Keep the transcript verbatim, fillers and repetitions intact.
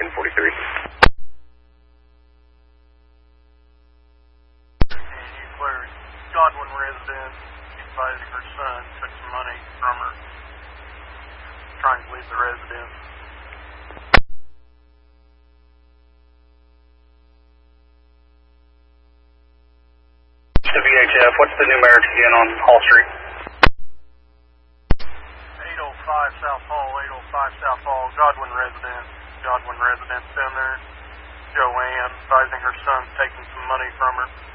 ten forty-three. Godwin resident, advising her son took some money from her, trying to leave the residence. To V H F, what's the numerics again on Hall Street? eight oh five South Hall, eight oh five South Hall, Godwin resident, Godwin resident down there. Joanne, advising her son taking some money from her.